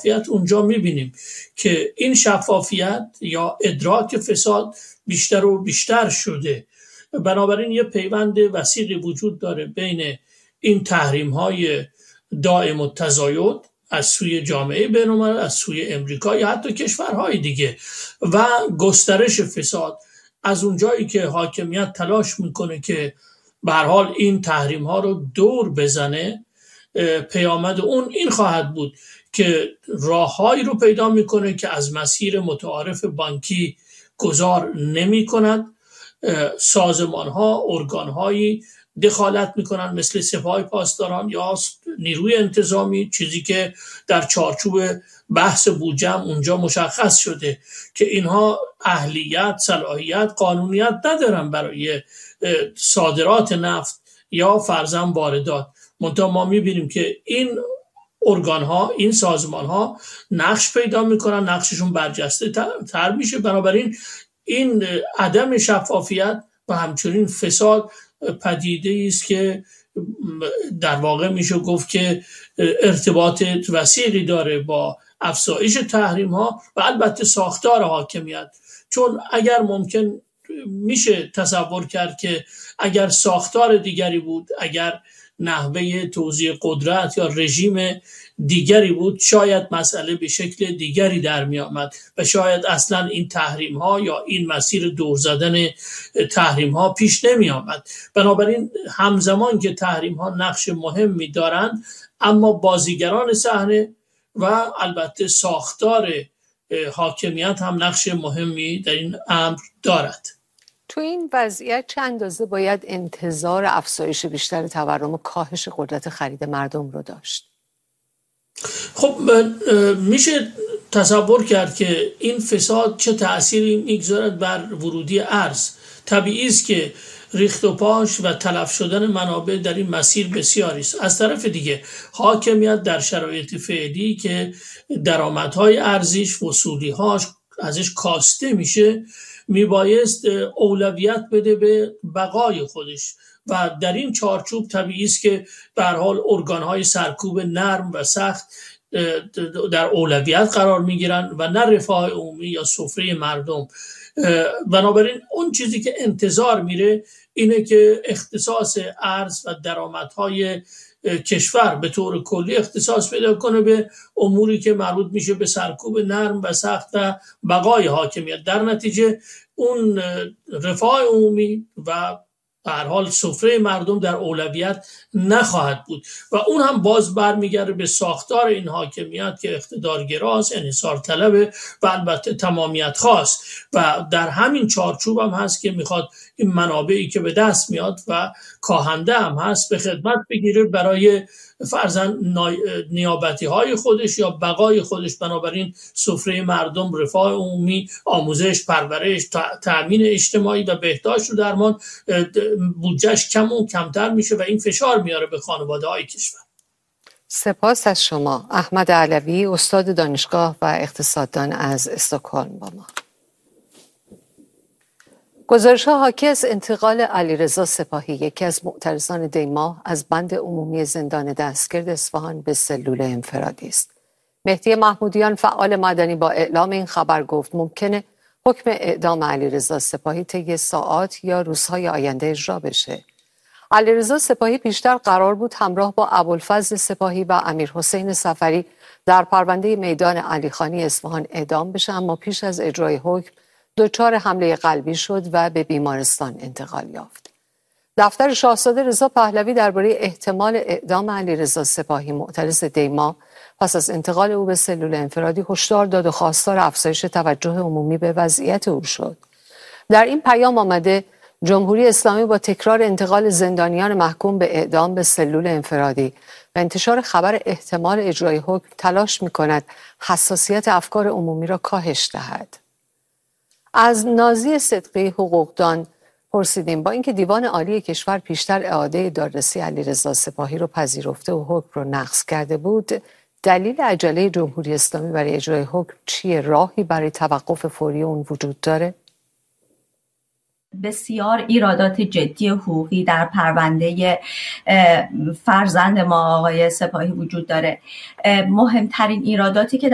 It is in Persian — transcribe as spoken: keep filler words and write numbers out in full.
شفافیت اونجا میبینیم که این شفافیت یا ادراک فساد بیشتر و بیشتر شده. بنابراین یه پیوند وسیقی وجود داره بین این تحریم های دائم التزاید از سوی جامعه بین‌الملل، از سوی امریکا یا حتی کشورهای دیگه و گسترش فساد. از اونجایی که حاکمیت تلاش میکنه که به هر حال این تحریم ها رو دور بزنه، پیامد اون این خواهد بود که راههایی رو پیدا میکنه که از مسیر متعارف بانکی گذار نمی کند. سازمان ها، ارگان هایی دخالت میکنن مثل سپاه پاسداران یا نیروی انتظامی، چیزی که در چارچوب بحث بوجم اونجا مشخص شده که اینها اهلیت، صلاحیت، قانونیت ندارن برای صادرات نفت یا فرضاً واردات. منتها ما میبینیم که این ارگان ها، این سازمان ها نقش پیدا میکنن، نقششون برجسته تر میشه. بنابراین این عدم شفافیت و همچنین فساد پدیده است که در واقع میشه گفت که ارتباط وسیقی داره با افزایش تحریم ها و البته ساختار حاکمیت. چون اگر ممکن میشه تصور کرد که اگر ساختار دیگری بود، اگر نحوه توزیع قدرت یا رژیم دیگری بود، شاید مسئله به شکل دیگری در می آمد و شاید اصلا این تحریم ها یا این مسیر دور زدن تحریم ها پیش نمی آمد. بنابراین همزمان که تحریم ها نقش مهمی دارند، اما بازیگران صحنه و البته ساختار حاکمیت هم نقش مهمی در این امر دارد. تو این وضعیت چند اندازه باید انتظار افزایش بیشتر تورم و کاهش قدرت خرید مردم رو داشت؟ خب میشه تصور کرد که این فساد چه تأثیری میگذارد بر ورودی ارز. طبیعی است که ریخت و پاش و تلف شدن منابع در این مسیر بسیاری است. از طرف دیگه حاکمیت در شرایط فعلی که درآمدهای ارزیش، وصولی‌هاش ازش کاسته میشه، میبایست اولویت بده به بقای خودش و در این چارچوب طبیعی است که به هر حال ارگان‌های سرکوب نرم و سخت در اولویت قرار میگیرن و نه رفاه عمومی یا سفره مردم. بنابراین اون چیزی که انتظار میره اینه که اختصاص ارز و درآمدهای کشور به طور کلی اختصاص پیدا کنه به اموری که مربوط میشه به سرکوب نرم و سخت و بقای حاکمیت. در نتیجه اون رفاه عمومی و به هر حال سفره مردم در اولویت نخواهد بود و اون هم باز برمیگرده به ساختار این حاکمیت که اقتدارگراست، انحصار طلبه و البته تمامیت خواست و در همین چارچوب هم هست که میخواد این منابعی که به دست میاد و کاهنده هم هست به خدمت بگیره برای فرضاً نیابتی های خودش یا بقای خودش. بنابراین سفره مردم، رفاه عمومی، آموزش، پرورش، تأمین اجتماعی و بهداشت و درمان بودجهش کم و کمتر میشه و این فشار میاره به خانواده های کشور. سپاس از شما. احمد علوی، استاد دانشگاه و اقتصاددان از استکهلم با ما. گزارش‌ها حاکی از انتقال علیرضا سپاهی، یکی از معترضان دیما، از بند عمومی زندان دستگرد اصفهان به سلول انفرادی است. مهدی محمودیان، فعال مدنی، با اعلام این خبر گفت ممکنه حکم اعدام علیرضا سپاهی طی ساعات یا روزهای آینده اجرا بشه. علیرضا سپاهی پیشتر قرار بود همراه با ابوالفضل سپاهی و امیرحسین صفری در پرونده میدان علیخانی اصفهان اعدام بشه، اما پیش از اجرای حکم دچار حمله قلبی شد و به بیمارستان انتقال یافت. دفتر شاهزاده رضا پهلوی درباره احتمال اعدام علیرضا سپاهی، معترض دیما، پس از انتقال او به سلول انفرادی هشدار داد و خواستار افزایش توجه عمومی به وضعیت او شد. در این پیام آمده جمهوری اسلامی با تکرار انتقال زندانیان محکوم به اعدام به سلول انفرادی و انتشار خبر احتمال اجرای حکم تلاش می‌کند حساسیت افکار عمومی را کاهش دهد. از نازی صدقی حقوقدان پرسیدیم با اینکه دیوان عالی کشور پیشتر اعاده دادرسی علیرضا سپاهی رو پذیرفته و حکم رو نقض کرده بود، دلیل عجله جمهوری اسلامی برای اجرای حکم چیه؟ راهی برای توقف فوری اون وجود داره؟ بسیار ایرادات جدی حقوقی در پرونده فرزند ما آقای سپاهی وجود داره. مهمترین ایراداتی که